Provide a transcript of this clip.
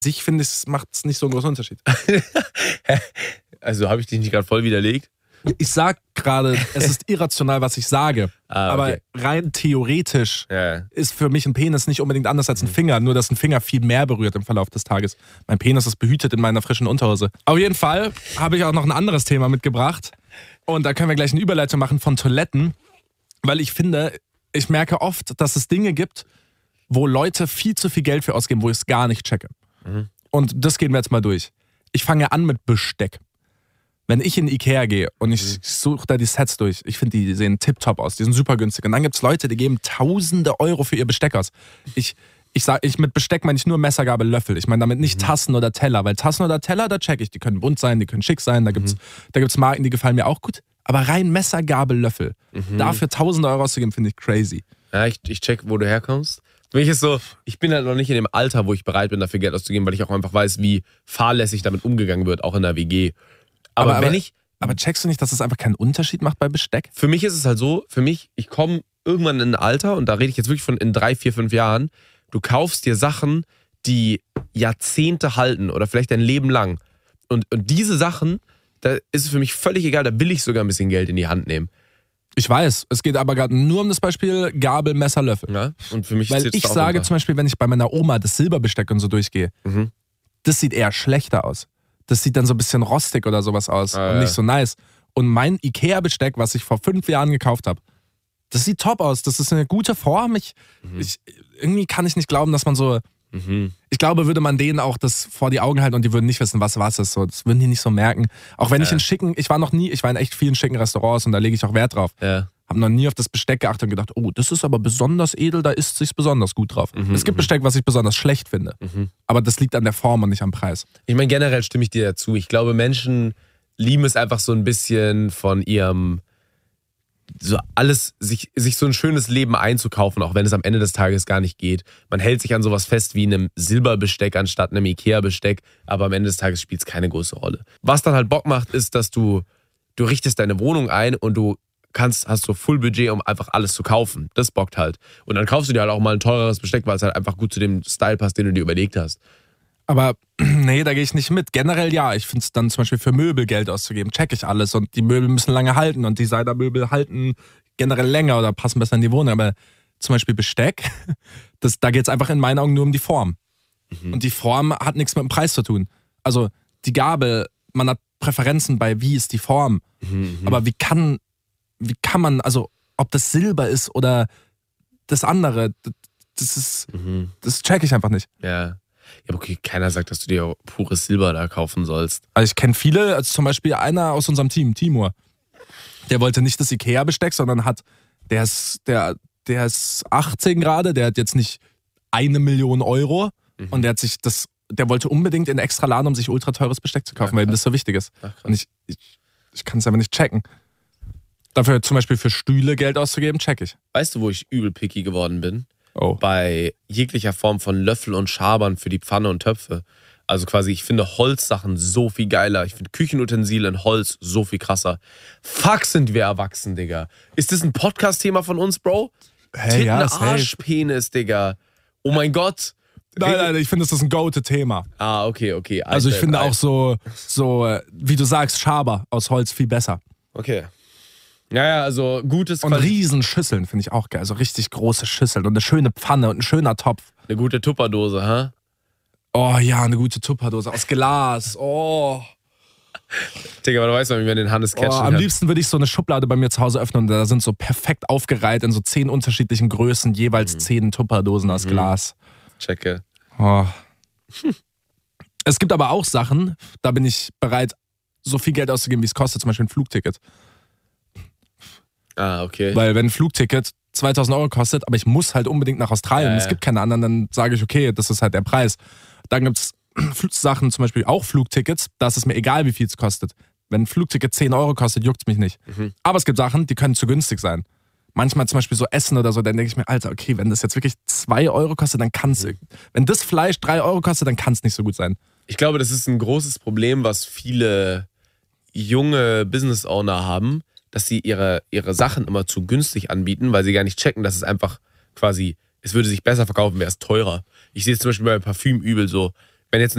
sich finde ich, macht es nicht so einen großen Unterschied. Also habe ich dich nicht gerade voll widerlegt? Ich sag gerade, es ist irrational, was ich sage. Okay. Aber rein theoretisch ist für mich ein Penis nicht unbedingt anders als ein Finger, nur dass ein Finger viel mehr berührt im Verlauf des Tages. Mein Penis ist behütet in meiner frischen Unterhose. Auf jeden Fall habe ich auch noch ein anderes Thema mitgebracht. Und da können wir gleich eine Überleitung machen von Toiletten. Weil ich finde, ich merke oft, dass es Dinge gibt, wo Leute viel zu viel Geld für ausgeben, wo ich es gar nicht checke. Und das gehen wir jetzt mal durch. Ich fange an mit Besteck. Wenn ich in Ikea gehe und ich suche da die Sets durch, ich finde, die sehen tipptopp aus, die sind super günstig. Und dann gibt es Leute, die geben tausende Euro für ihr Besteck aus. Mit Besteck meine ich nur Messer, Gabel, Löffel. Ich meine damit nicht Tassen oder Teller, weil Tassen oder Teller, da check ich, die können bunt sein, die können schick sein, da gibt's Marken, die gefallen mir auch gut. Aber rein Messer, Gabel, Löffel, dafür tausende Euro auszugeben, finde ich crazy. Ja, ich check, wo du herkommst. Für mich ist so, ich bin halt noch nicht in dem Alter, wo ich bereit bin, dafür Geld auszugeben, weil ich auch einfach weiß, wie fahrlässig damit umgegangen wird, auch in der WG. Aber checkst du nicht, dass es einfach keinen Unterschied macht bei Besteck? Für mich ist es halt so, ich komme irgendwann in ein Alter, und da rede ich jetzt wirklich von in 3, 4, 5 Jahren, du kaufst dir Sachen, die Jahrzehnte halten oder vielleicht dein Leben lang. Und diese Sachen, da ist es für mich völlig egal, da will ich sogar ein bisschen Geld in die Hand nehmen. Ich weiß, es geht aber gerade nur um das Beispiel Gabel, Messer, Löffel. Ja, und für mich weil ich sage zum Beispiel, wenn ich bei meiner Oma das Silberbesteck und so durchgehe, das sieht eher schlechter aus. Das sieht dann so ein bisschen rostig oder sowas aus und nicht so nice. Und mein Ikea-Besteck, was ich vor 5 Jahren gekauft habe, das sieht top aus. Das ist eine gute Form. Irgendwie kann ich nicht glauben, dass man so... Ich glaube, würde man denen auch das vor die Augen halten und die würden nicht wissen, was ist. So, das würden die nicht so merken. Auch wenn ich ich war in echt vielen schicken Restaurants und da lege ich auch Wert drauf. Ja. Habe noch nie auf das Besteck geachtet und gedacht, oh, das ist aber besonders edel, da isst sich's besonders gut drauf. Es gibt Besteck, was ich besonders schlecht finde. Aber das liegt an der Form und nicht am Preis. Ich meine, generell stimme ich dir dazu. Ich glaube, Menschen lieben es einfach so ein bisschen von ihrem so alles, sich so ein schönes Leben einzukaufen, auch wenn es am Ende des Tages gar nicht geht. Man hält sich an sowas fest wie einem Silberbesteck anstatt einem Ikea-Besteck, aber am Ende des Tages spielt es keine große Rolle. Was dann halt Bock macht, ist, dass du richtest deine Wohnung ein und du hast so Full Budget, um einfach alles zu kaufen. Das bockt halt. Und dann kaufst du dir halt auch mal ein teureres Besteck, weil es halt einfach gut zu dem Style passt, den du dir überlegt hast. Aber nee, da gehe ich nicht mit. Generell ja, ich finde es dann zum Beispiel für Möbel Geld auszugeben, check ich alles und die Möbel müssen lange halten und Designermöbel halten generell länger oder passen besser in die Wohnung. Aber zum Beispiel Besteck, da geht es einfach in meinen Augen nur um die Form. Und die Form hat nichts mit dem Preis zu tun. Also die Gabel, man hat Präferenzen bei wie ist die Form. Aber wie kann man, also ob das Silber ist oder das andere, das check ich einfach nicht. Ja. Ja, okay, keiner sagt, dass du dir pures Silber da kaufen sollst. Also ich kenne viele, also zum Beispiel einer aus unserem Team, Timur. Der wollte nicht das Ikea-Besteck, sondern der ist 18 gerade, der hat jetzt nicht 1 Million Euro und der wollte unbedingt in einen extra Laden, um sich ultra teures Besteck zu kaufen, weil ihm das so wichtig ist. Ach, und ich kann es aber nicht checken. Dafür zum Beispiel für Stühle Geld auszugeben, check ich. Weißt du, wo ich übel picky geworden bin? Oh. Bei jeglicher Form von Löffel und Schabern für die Pfanne und Töpfe. Also quasi, ich finde Holzsachen so viel geiler. Ich finde Küchenutensilien in Holz so viel krasser. Fuck, sind wir erwachsen, Digga. Ist das ein Podcast-Thema von uns, Bro? Hey, ja, Arschpenis, Digga. Oh mein Gott. Nein, ich finde, das ist ein Go-To-Thema. Ah, okay. Also ich finde auch so, wie du sagst, Schaber aus Holz viel besser. Okay. Naja, also gutes... Und Riesenschüsseln finde ich auch geil. Also richtig große Schüsseln und eine schöne Pfanne und ein schöner Topf. Eine gute Tupperdose, ha? Oh ja, eine gute Tupperdose aus Glas. Oh. Digga, aber du weißt mal, wie man den Hannes catchen kann. Am liebsten würde ich so eine Schublade bei mir zu Hause öffnen und da sind so perfekt aufgereiht in so 10 unterschiedlichen Größen, jeweils 10 Tupperdosen aus Glas. Checke. Oh. Es gibt aber auch Sachen, da bin ich bereit, so viel Geld auszugeben, wie es kostet, zum Beispiel ein Flugticket. Ah, okay. Weil wenn ein Flugticket 2000 Euro kostet, aber ich muss halt unbedingt nach Australien, es gibt keine anderen, dann sage ich, okay, das ist halt der Preis. Dann gibt es Sachen, zum Beispiel auch Flugtickets, da ist es mir egal, wie viel es kostet. Wenn ein Flugticket 10 Euro kostet, juckt es mich nicht. Aber es gibt Sachen, die können zu günstig sein. Manchmal zum Beispiel so Essen oder so, dann denke ich mir, Alter, okay, wenn das jetzt wirklich 2 Euro kostet, dann kann es, wenn das Fleisch 3 Euro kostet, dann kann es nicht so gut sein. Ich glaube, das ist ein großes Problem, was viele junge Business-Owner haben, dass sie ihre Sachen immer zu günstig anbieten, weil sie gar nicht checken, dass es einfach quasi, es würde sich besser verkaufen, wäre es teurer. Ich sehe es zum Beispiel bei Parfüm übel so, wenn jetzt